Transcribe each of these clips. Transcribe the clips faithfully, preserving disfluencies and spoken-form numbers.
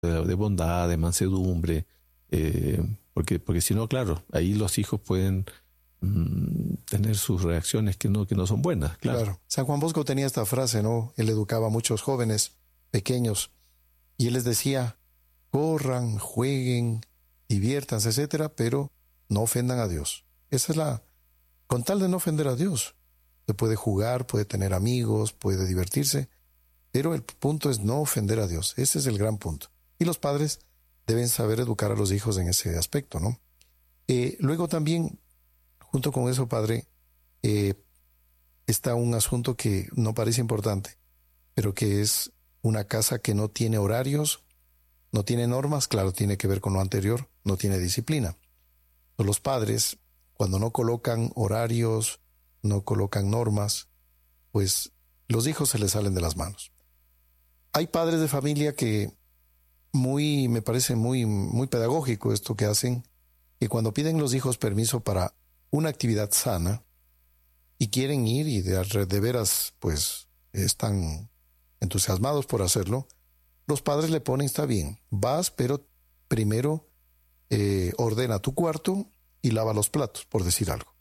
de, de bondad, de mansedumbre, eh, porque, porque si no, claro, ahí los hijos pueden mmm, tener sus reacciones que no, que no son buenas. Claro. Claro. San Juan Bosco tenía esta frase, ¿no? Él educaba a muchos jóvenes pequeños y él les decía, corran, jueguen, diviértanse, etcétera, pero no ofendan a Dios. Esa es la... Con tal de no ofender a Dios, se puede jugar, puede tener amigos, puede divertirse, pero el punto es no ofender a Dios. Ese es el gran punto. Y los padres deben saber educar a los hijos en ese aspecto, ¿no? Eh, luego también, junto con eso, padre, eh, está un asunto que no parece importante, pero que es una casa que no tiene horarios, no tiene normas, claro, tiene que ver con lo anterior, no tiene disciplina. Los padres, cuando no colocan horarios, no colocan normas, pues los hijos se les salen de las manos. Hay padres de familia que muy, me parece muy, muy pedagógico esto que hacen, que cuando piden los hijos permiso para una actividad sana y quieren ir y de, de veras pues están entusiasmados por hacerlo, los padres le ponen, está bien, vas, pero primero eh, ordena tu cuarto y lava los platos, por decir algo.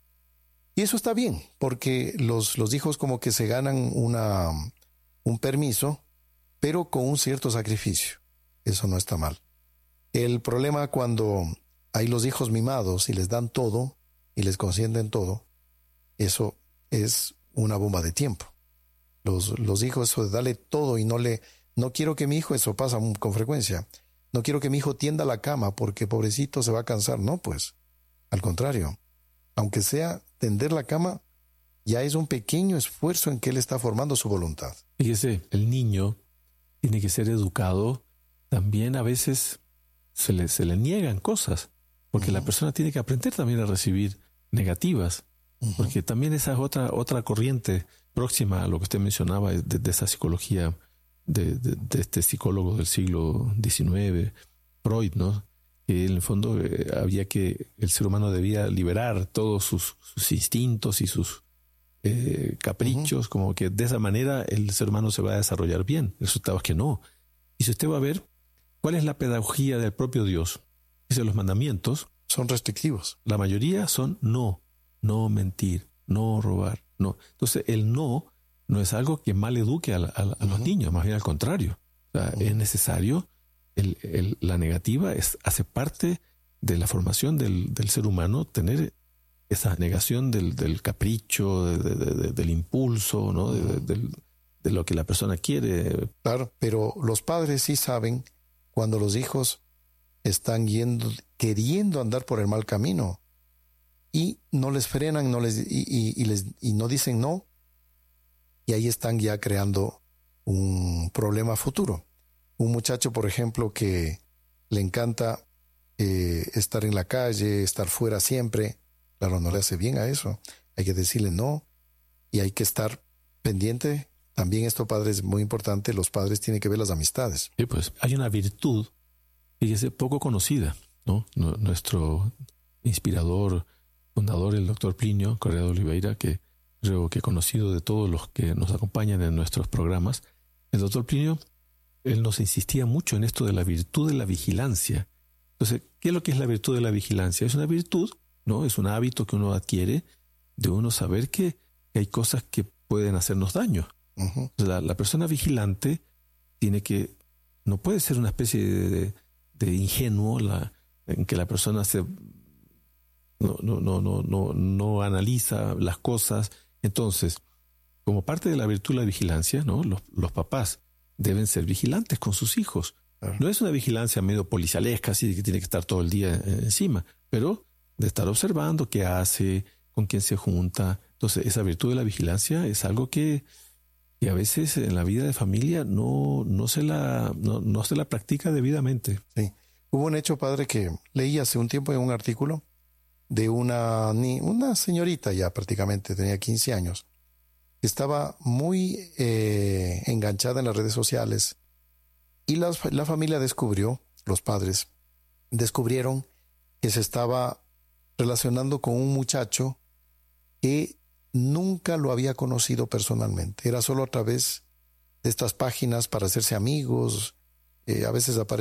Y eso está bien, porque los, los hijos como que se ganan una, un permiso, pero con un cierto sacrificio. Eso no está mal. El problema cuando hay los hijos mimados y les dan todo y les consienten todo, eso es una bomba de tiempo. Los, los hijos, eso de darle todo y no le... No quiero que mi hijo, eso pasa con frecuencia, no quiero que mi hijo tienda la cama porque pobrecito se va a cansar. No, pues, al contrario. Aunque sea tender la cama, ya es un pequeño esfuerzo en que él está formando su voluntad. Fíjese, el niño tiene que ser educado. También a veces se le, se le niegan cosas, porque uh-huh. la persona tiene que aprender también a recibir negativas, uh-huh. porque también esa es otra, otra corriente próxima a lo que usted mencionaba de, de esa psicología de, de, de este psicólogo del siglo diecinueve, Freud, ¿no? Que en el fondo eh, había que el ser humano debía liberar todos sus, sus instintos y sus eh, caprichos, uh-huh. como que de esa manera el ser humano se va a desarrollar bien. El resultado es que no. Y si usted va a ver, ¿cuál es la pedagogía del propio Dios? Dice, los mandamientos son restrictivos. La mayoría son no, no mentir, no robar, no. Entonces el no no es algo que mal eduque a, a, a uh-huh. los niños, más bien al contrario. O sea, uh-huh. es necesario, el, el, la negativa es, hace parte de la formación del, del ser humano, tener esa negación del, del capricho, de, de, de, del impulso, ¿no? de, de, del, de lo que la persona quiere. Claro, pero los padres sí saben cuando los hijos están yendo, queriendo andar por el mal camino y no les frenan, no les, y, y, y, les, y no dicen no, y ahí están ya creando un problema futuro. Un muchacho, por ejemplo, que le encanta eh, estar en la calle, estar fuera siempre, claro, no le hace bien a eso. Hay que decirle no y hay que estar pendiente. También esto, padre, es muy importante. Los padres tienen que ver las amistades. Sí, pues hay una virtud, fíjese, poco conocida, ¿no? Nuestro inspirador, fundador, el doctor Plinio Correa de Oliveira, que creo que conocido de todos los que nos acompañan en nuestros programas, el doctor Plinio, él nos insistía mucho en esto de la virtud de la vigilancia. Entonces, ¿qué es lo que es la virtud de la vigilancia? Es una virtud, ¿no? Es un hábito que uno adquiere de uno saber que hay cosas que pueden hacernos daño. Uh-huh. La, la persona vigilante tiene que, no puede ser una especie de, de, de ingenuo la, en que la persona se no, no, no, no, no, no analiza las cosas. Entonces, como parte de la virtud de la vigilancia, ¿no? Los, los papás deben ser vigilantes con sus hijos. Uh-huh. No es una vigilancia medio policialesca, así de que tiene que estar todo el día encima, pero de estar observando qué hace, con quién se junta. Entonces, esa virtud de la vigilancia es algo que Y a veces en la vida de familia no, no, se la, no, no se la practica debidamente. Sí. Hubo un hecho, padre, que leí hace un tiempo en un artículo de una, una señorita ya prácticamente, tenía quince años, que estaba muy eh, enganchada en las redes sociales y la, la familia descubrió, los padres descubrieron que se estaba relacionando con un muchacho que nunca lo había conocido personalmente. Era solo a través de estas páginas para hacerse amigos eh, a veces aparece